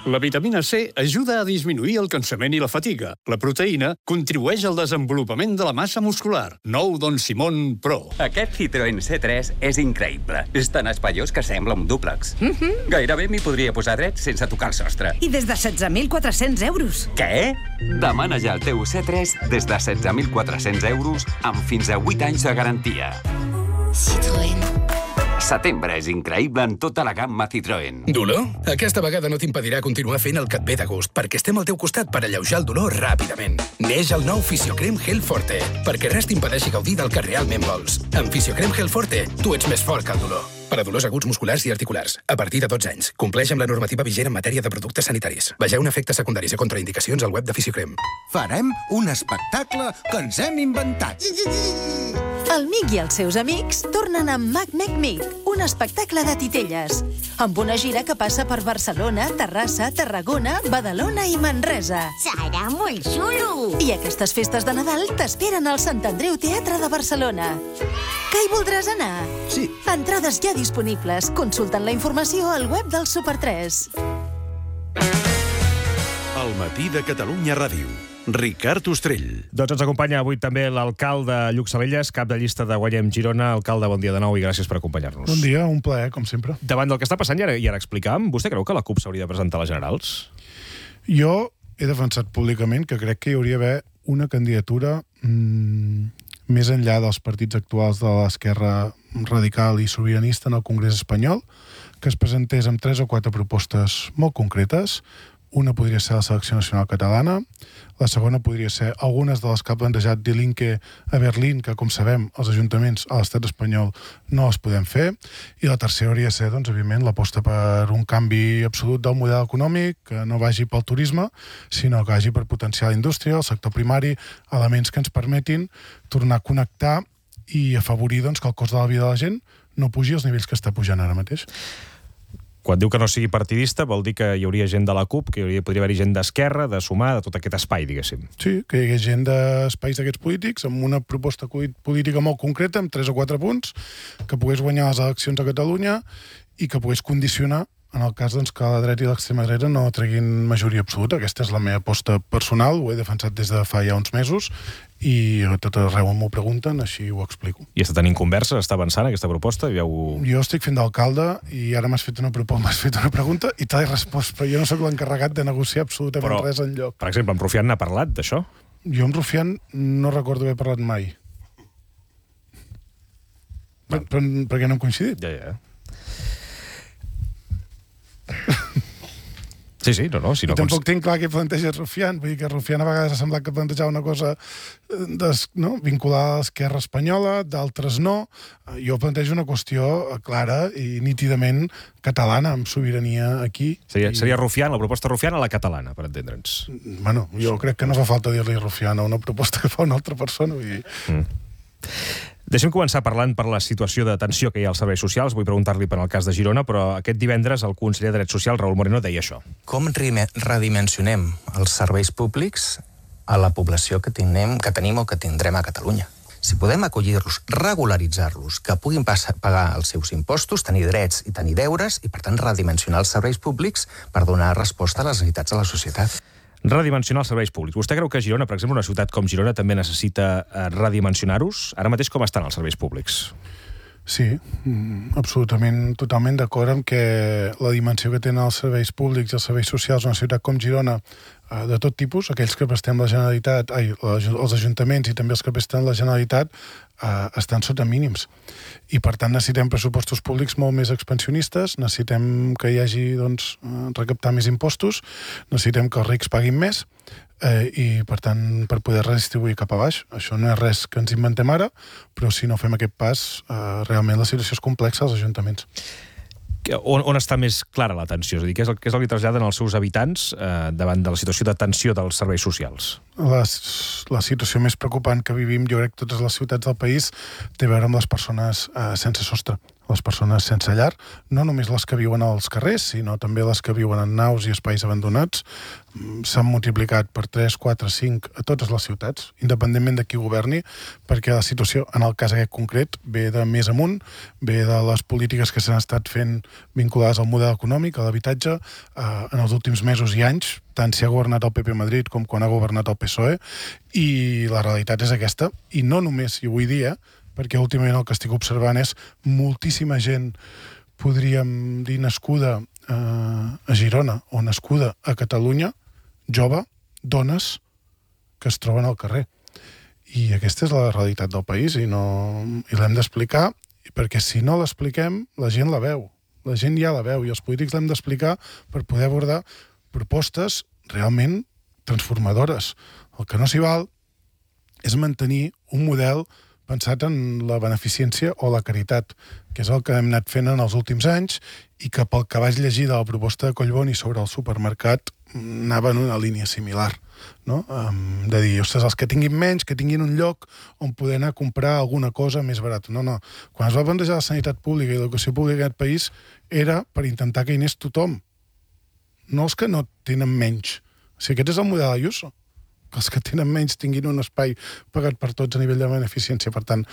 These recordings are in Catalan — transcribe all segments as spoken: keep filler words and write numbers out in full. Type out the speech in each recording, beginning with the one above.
La vitamina C ajuda a disminuir el cansament i la fatiga. La proteïna contribueix al desenvolupament de la massa muscular. Nou Don Simón Pro. Aquest Citroën C tres és increïble. És tan espaiós que sembla un dúplex. Mm-hmm. Gairebé m'hi podria posar dret sense tocar el sostre. I des de setze mil quatre-cents euros. Què? Demana ja el teu C tres des de setze mil quatre-cents euros amb fins a vuit anys de garantia. Citroën. Setembre és increïble en tota la gamma Citroën. Dolor? Aquesta vegada no t'impedirà continuar fent el que et ve de gust, perquè estem al teu costat per alleujar el dolor ràpidament. Neix el nou Fisiocrem Gel Forte, perquè res t'impedeixi gaudir del que realment vols. Amb Fisiocrem Gel Forte, tu ets més fort que el dolor. Per a dolors aguts musculars i articulars. A partir de dotze anys. Compleix amb la normativa vigent en matèria de productes sanitaris. Vegeu efectes secundaris i contraindicacions al web de Fisiocrem. Farem un espectacle que ens hem inventat. El Mic i els seus amics tornen amb Mac Mec Mic, un espectacle de titelles, amb una gira que passa per Barcelona, Terrassa, Tarragona, Badalona i Manresa. Serà molt xulo! I aquestes festes de Nadal t'esperen al Sant Andreu Teatre de Barcelona. Que hi voldràs anar? Sí. Entrades ja disponibles. Consulten la informació al web del Super tres. El matí de Catalunya Ràdio. Ricard Ostrell. Doncs ens acompanya avui també l'alcalde Lluc Salelles, cap de llista de Guanyem Girona. Alcalde, bon dia de nou i gràcies per acompanyar-nos. Bon dia, un plaer, com sempre. Davant del que està passant, i ara, i ara explicàvem, vostè creu que la CUP s'hauria de presentar a les generals? Jo he defensat públicament que crec que hi hauria d'haver una candidatura mmm, més enllà dels partits actuals de l'esquerra radical i sobiranista en el Congrés espanyol, que es presentés amb tres o quatre propostes molt concretes. Una podria ser la selecció nacional catalana, la segona podria ser algunes de les que ha plantejat Die Linke a Berlín, que, com sabem, els ajuntaments a l'estat espanyol no les podem fer, i la tercera hauria de ser, doncs, evidentment, l'aposta per un canvi absolut del model econòmic, que no vagi pel turisme, sinó que vagi per potenciar la indústria, el sector primari, elements que ens permetin tornar a connectar i afavorir, doncs, que el cost de la vida de la gent no pugi als nivells que està pujant ara mateix. Quan diu que no sigui partidista, vol dir que hi hauria gent de la CUP, que hi hauria, podria haver-hi gent d'Esquerra, de Sumar, de tot aquest espai, diguéssim. Sí, que hi hagués gent d'espais d'aquests polítics, amb una proposta política molt concreta, amb tres o quatre punts, que pogués guanyar les eleccions a Catalunya i que pogués condicionar en el cas doncs, que la dreta i l'extrema dreta no treguin majoria absoluta. Aquesta és la meva aposta personal, ho he defensat des de fa ja uns mesos, i a tot arreu m'ho pregunten, així ho explico. I està tenint conversa, està avançant aquesta proposta? Ja ho... Jo estic fent d'alcalde i ara m'has fet una proposta, m'has fet una pregunta i t'he respost, però jo no sóc l'encarregat de negociar absolutament però, res enlloc. Per exemple, en Rufián n'ha parlat d'això? Jo amb Rufián no recordo haver parlat mai. Per, per, per què no hem coincidit? Ja, ja. Sí, sí, no, no. Si no I tampoc tinc clar què planteja Rufián. Vull dir que Rufián a vegades ha semblat que plantejava una cosa des, no? vinculada a l'esquerra espanyola, d'altres no. Jo plantejo una qüestió clara i nítidament catalana, amb sobirania aquí. Seria, i... seria Rufián, la proposta Rufián a la catalana, per entendre'ns. Bueno, jo crec que no fa falta dir-li Rufián a una proposta que fa una altra persona. Vull dir... Mm. Deixem començar parlant per la situació de tensió que hi ha als serveis socials. Vull preguntar-li per el cas de Girona, però aquest divendres el conseller de Drets Socials, Raül Moreno, deia això. Com redimensionem els serveis públics a la població que tenim, que tenim o que tindrem a Catalunya? Si podem acollir-los, regularitzar-los, que puguin passar, pagar els seus impostos, tenir drets i tenir deures, i per tant redimensionar els serveis públics per donar resposta a les necessitats de la societat. Redimensionar els serveis públics. Vostè creu que Girona, per exemple, una ciutat com Girona, també necessita redimensionar-los? Ara mateix com estan els serveis públics? Sí, absolutament, totalment d'acord amb que la dimensió que tenen els serveis públics i els serveis socials en una ciutat com Girona, de tot tipus, aquells que prestem la Generalitat, ai, els ajuntaments i també els que presten la Generalitat, eh, estan sota mínims. I per tant necessitem pressupostos públics molt més expansionistes, necessitem que hi hagi, doncs, recaptar més impostos, necessitem que els rics paguin més, eh, i per tant per poder redistribuir cap a baix. Això no és res que ens inventem ara, però si no fem aquest pas, eh, realment la situació és complexa als ajuntaments. On, on està més clara la tensió? És a dir, què és el, què és el que traslladen els seus habitants eh, davant de la situació de tensió dels serveis socials? La, la situació més preocupant que vivim, jo crec, totes les ciutats del país, té a veure amb les persones eh, sense sostre, les persones sense llar, no només les que viuen als carrers, sinó també les que viuen en naus i espais abandonats, s'han multiplicat per tres, quatre, cinc a totes les ciutats, independentment de qui governi, perquè la situació, en el cas aquest concret, ve de més amunt, ve de les polítiques que s'han estat fent vinculades al model econòmic, a l'habitatge, eh, en els últims mesos i anys, tant si ha governat el P P a Madrid com quan ha governat el P S O E, i la realitat és aquesta, i no només, i ho vull dir, eh, perquè últimament el que estic observant és moltíssima gent, podríem dir, nascuda eh, a Girona o nascuda a Catalunya, jove, dones, que es troben al carrer. I aquesta és la realitat del país i, no, i l'hem d'explicar, perquè si no l'expliquem, la gent la veu. La gent ja la veu i els polítics l'hem d'explicar per poder abordar propostes realment transformadores. El que no s'hi val és mantenir un model pensat en la beneficència o la caritat, que és el que hem anat fent en els últims anys i que pel que vaig llegir de la proposta de Collboni sobre el supermercat anava en una línia similar, no? Um, de dir, ostres, els que tinguin menys, que tinguin un lloc on poder anar a comprar alguna cosa més barata. No, no. Quan es va plantejar la sanitat pública i l'educació pública en aquest país era per intentar que hi anés tothom, no els que no tenen menys. O sigui, aquest és el model Ayuso, que els que tenen menys tinguin un espai pagat per tots a nivell de beneficència. Per tant,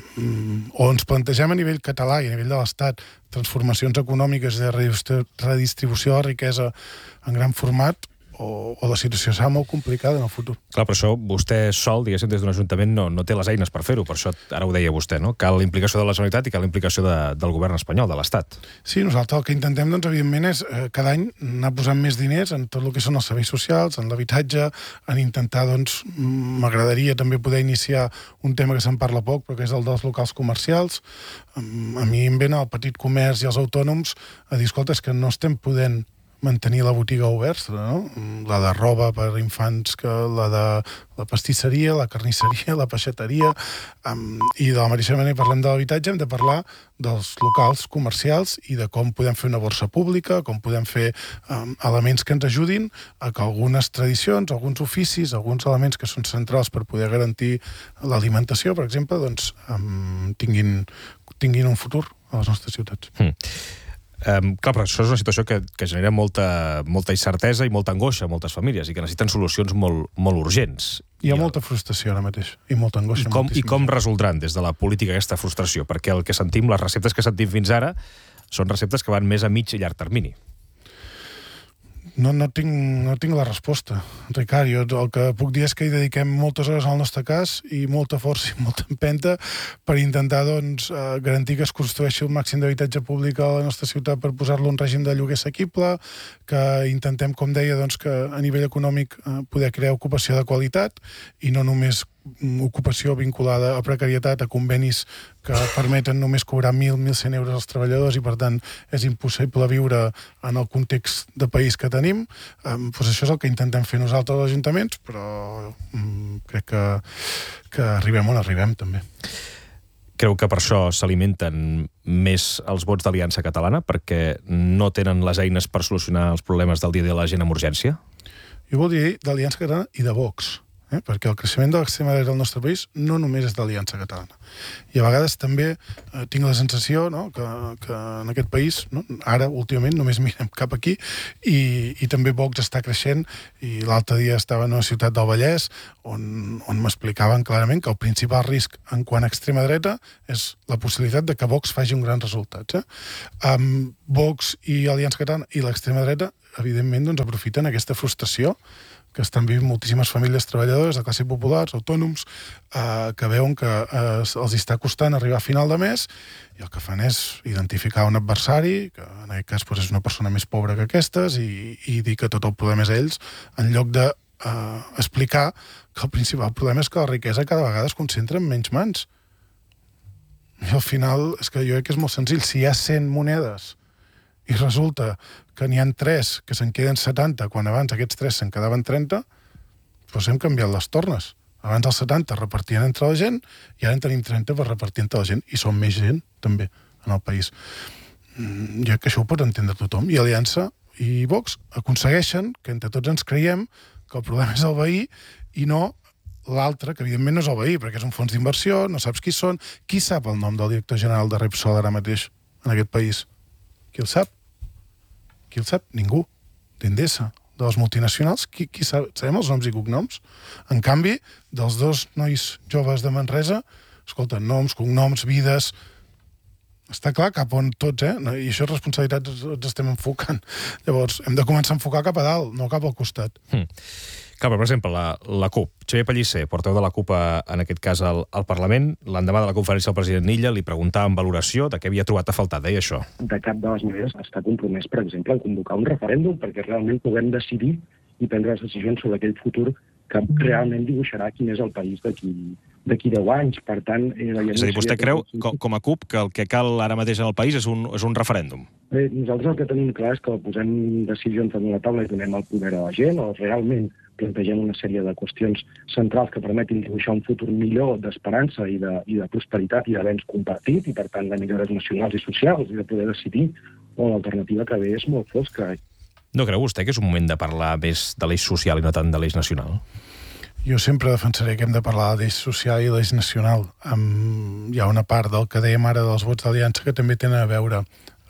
o ens plantegem a nivell català i a nivell de l'Estat transformacions econòmiques de redistribució de la riquesa en gran format, o, o la situació serà molt complicada en el futur. Clar, però això vostè sol, diguéssim, des d'un ajuntament no, no té les eines per fer-ho, per això ara ho deia vostè, no? Cal la implicació de la Generalitat i cal la implicació de, del govern espanyol, de l'Estat. Sí, nosaltres el que intentem, doncs, evidentment, és eh, cada any anar posant més diners en tot el que són els serveis socials, en l'habitatge, en intentar, doncs, m'agradaria també poder iniciar un tema que se'n parla poc, però que és el dels locals comercials. A mi em ven el petit comerç i els autònoms a dir, escolta, és que no estem podent mantenir la botiga oberta, no? La de roba per infants, que la de la pastisseria, la carnisseria, la peixateria, um, i de la mateixa manera parlem de l'habitatge, hem de parlar dels locals comercials i de com podem fer una borsa pública, com podem fer um, elements que ens ajudin a que algunes tradicions, alguns oficis, alguns elements que són centrals per poder garantir l'alimentació, per exemple, doncs um, tinguin, tinguin un futur a les nostres ciutats. Mm. Um, clar, però això és una situació que, que genera molta, molta incertesa i molta angoixa a moltes famílies i que necessiten solucions molt, molt urgents. Hi ha I molta frustració ara mateix i molta angoixa. I com, I com resoldran des de la política aquesta frustració? Perquè el que sentim, les receptes que sentim fins ara, són receptes que van més a mig i llarg termini. No, no, tinc, no tinc la resposta, Ricard. Jo el que puc dir és que hi dediquem moltes hores al nostre cas i molta força i molta empenta per intentar, doncs, eh, garantir que es construeixi el màxim d'habitatge públic a la nostra ciutat per posar-lo en règim de lloguer assequible, que intentem, com deia, doncs, que a nivell econòmic eh, poder crear ocupació de qualitat i no només ocupació vinculada a precarietat, a convenis que permeten només cobrar mil, mil cent euros als treballadors i, per tant, és impossible viure en el context de país que tenim. Um, doncs això és el que intentem fer nosaltres als ajuntaments, però um, crec que, que arribem on arribem, també. Creu que per això s'alimenten més els vots d'Aliança Catalana, perquè no tenen les eines per solucionar els problemes del dia a dia de la gent amb urgència? Jo vol dir d'Aliança Catalana i de Vox. Eh? Perquè el creixement de l'extrema dreta del nostre país no només és d'Aliança Catalana. I a vegades també eh, tinc la sensació, no?, que, que en aquest país, no?, ara, últimament, només mirem cap aquí i, i també Vox està creixent. I l'altre dia estava en una ciutat del Vallès on, on m'explicaven clarament que el principal risc en quant a extrema dreta és la possibilitat de que Vox faci un gran resultat. Eh? Um, Vox i Aliança Catalana i l'extrema dreta, evidentment, doncs, aprofiten aquesta frustració que estan vivint moltíssimes famílies treballadores de classe populars, autònoms, eh, que veuen que eh, els està costant arribar a final de mes i el que fan és identificar un adversari, que en aquest cas doncs, és una persona més pobra que aquestes, i, i dir que tot el problema és ells, en lloc de eh, explicar que el principal problema és que la riquesa cada vegada es concentra en menys mans. I al final, és que jo crec que és molt senzill. Si hi ha cent monedes i resulta que n'hi ha tres que se'n queden setanta, quan abans aquests tres se'n quedaven trenta, doncs hem canviat les tornes. Abans els setanta repartien entre la gent i ara en tenim trenta per repartir entre la gent, i som més gent, també, en el país. Jo crec que això ho pot entendre tothom. I Aliança i Vox aconsegueixen que entre tots ens creiem que el problema és el veí i no l'altre, que evidentment no és el veí, perquè és un fons d'inversió, no saps qui són, qui sap el nom del director general de Repsol ara mateix? en aquest país? Qui el sap? Qui el sap? Ningú. D'Endesa, de les multinacionals, qui, qui sap? Sabem els noms i cognoms? En canvi, dels dos nois joves de Manresa, escolta, noms, cognoms, vides... Està clar cap on tots, eh? I això és responsabilitat, ens estem enfocant. Llavors, hem de començar a enfocar cap a dalt, no cap al costat. Hmm. Clar, per exemple, la, la CUP. Xavier Pellicer, portaveu de la CUP, a, en aquest cas al, al Parlament, l'endemà de la conferència del president Illa li preguntava en valoració de què havia trobat a faltar, deia això. De cap de les maneres està compromès, per exemple, en convocar un referèndum perquè realment puguem decidir i prendre les decisions sobre aquell futur que realment dibuixarà quin és el país d'aquí d'aquí deu anys. Per tant... Eh, és a dir, vostè creu, com, com a CUP, que el que cal ara mateix en el país és un, és un referèndum? Eh, nosaltres el que tenim clar és que posem decisions damunt la taula i donem el poder a la gent, o realment plantegem una sèrie de qüestions centrals que permetin dibuixar un futur millor d'esperança i, de, i de prosperitat i d'avenç compartit, i per tant de millores nacionals i socials, i de poder decidir, o l'alternativa que ve és molt fosca. No creu vostè que és un moment de parlar més de l'eix social i no tant de l'eix nacional? Jo sempre defensaré que hem de parlar d'eix social i d'eix nacional. Um, hi ha una part del que dèiem ara dels vots d'aliança que també tenen a veure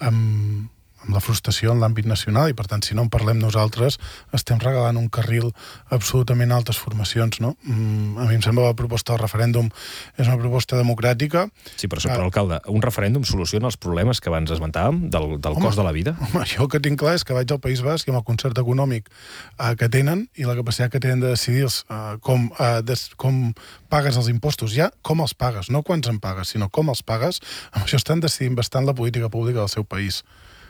amb, amb la frustració en l'àmbit nacional, i per tant, si no en parlem nosaltres, estem regalant un carril absolutament a altres formacions, no? Um, a mi em sembla que la proposta del referèndum és una proposta democràtica. Sí, però, però alcalde, un referèndum soluciona els problemes que abans esmentàvem del, del home, cost de la vida? Home, jo el que tinc clar és que vaig al País Basc i amb el concert econòmic eh, que tenen i la capacitat que tenen de decidir eh, com, eh, des, com pagues els impostos, ja com els pagues, no quants en pagues, sinó com els pagues, amb això estan decidint bastant la política pública del seu país.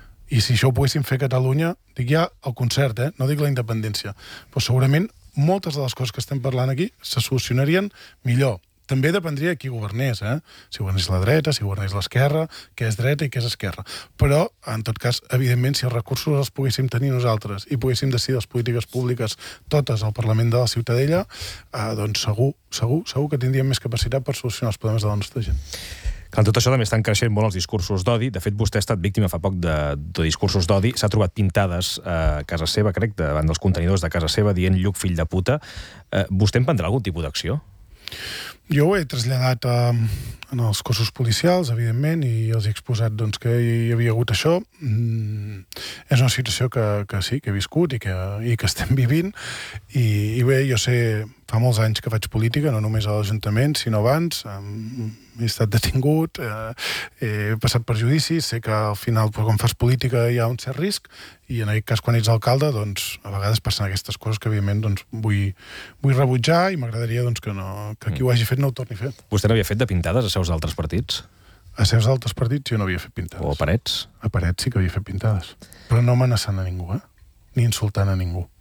I si això ho poguéssim fer a Catalunya, dic ja el concert, eh? No dic la independència, però segurament moltes de les coses que estem parlant aquí se solucionarien millor. També dependria de qui governés, eh? Si governés la dreta, si governés l'esquerra, què és dreta i què és esquerra. Però, en tot cas, evidentment, si els recursos els poguéssim tenir nosaltres i poguéssim decidir les polítiques públiques totes al Parlament de la Ciutadella, eh, doncs segur, segur, segur que tindríem més capacitat per solucionar els problemes de la nostra gent. En tot això també estan creixent molt els discursos d'odi. De fet, vostè ha estat víctima fa poc de, de discursos d'odi. S'ha trobat pintades a casa seva, crec, davant dels contenidors de casa seva, dient Lluc, fill de puta. Eh, vostè emprendrà algun tipus d'acció? Jo ho he traslladat a, en els cossos policials, evidentment, i els he exposat doncs, que hi havia hagut això. Mm, és una situació que, que sí, que he viscut i que, i que estem vivint. I, I bé, jo sé, fa molts anys que faig política, no només a l'Ajuntament, sinó abans. Um, he estat detingut, eh, he passat per judicis, sé que al final, quan fas política, hi ha un cert risc, i en aquest cas, quan ets alcalde, doncs, a vegades passen aquestes coses que, evidentment, doncs, vull, vull rebutjar, i m'agradaria doncs, que, no, que qui ho hagi fet no ho torni a fer. Vostè n'havia fet de pintades a seus d'altres partits? A seus d'altres partits jo no havia fet pintades. O a parets? A parets sí que havia fet pintades. Però no amenaçant a ningú, eh? Ni insultant a ningú.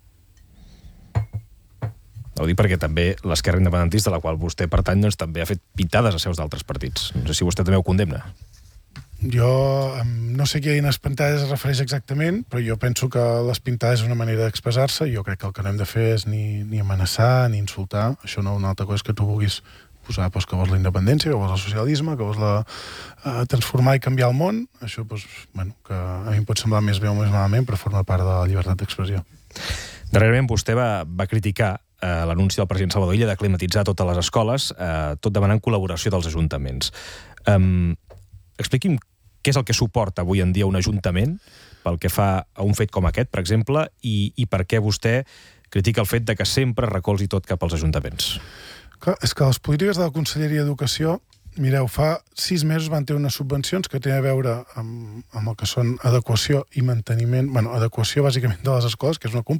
Ho dic perquè també l'esquerra independentista, a la qual vostè pertany, doncs, també ha fet pintades a seus d'altres partits. No sé si vostè també ho condemna. Jo no sé a quines pintades es refereix exactament, però jo penso que les pintades és una manera d'expressar-se, i jo crec que el que no hem de fer és ni, ni amenaçar, ni insultar. Això no, una altra cosa és que tu vulguis posar doncs, que vols la independència, que vols el socialisme, que vols la, uh, transformar i canviar el món. Això, doncs, bueno, que a mi em pot semblar més bé o més malament, però forma part de la llibertat d'expressió. Darrerament vostè va, va criticar eh, l'anunci del president Salvador Illa de climatitzar totes les escoles, eh, tot demanant col·laboració dels ajuntaments. Um, expliqui'm què és el que suporta avui en dia un ajuntament pel que fa a un fet com aquest, per exemple, i, i per què vostè critica el fet de que sempre recolzi tot cap als ajuntaments. Clar, és que les polítiques de la Conselleria d'Educació, mireu, fa sis mesos van tenir unes subvencions que tenen a veure amb, amb el que són adequació i manteniment, bueno, adequació bàsicament de les escoles, que és una